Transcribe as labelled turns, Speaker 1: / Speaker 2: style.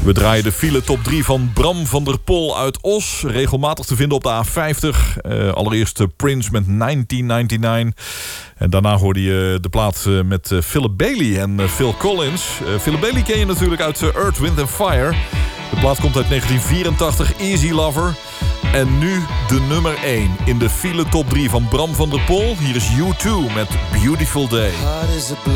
Speaker 1: We draaien de file top 3 van Bram van der Pol uit Os. Regelmatig te vinden op de A50. Allereerst Prince met 1999. En daarna hoorde je de plaat met Philip Bailey en Phil Collins. Philip Bailey ken je natuurlijk uit Earth, Wind & Fire. De plaat komt uit 1984, Easy Lover. En nu de nummer 1 in de file top 3 van Bram van der Pol. Hier is U2 met Beautiful Day.